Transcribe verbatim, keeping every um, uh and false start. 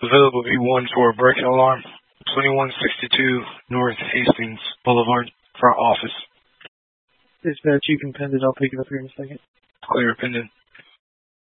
Available V one for a break alarm. twenty-one sixty-two North Hastings Boulevard, front office. Dispatch, you can pin it. I'll pick it up here in a second. Clear, pending.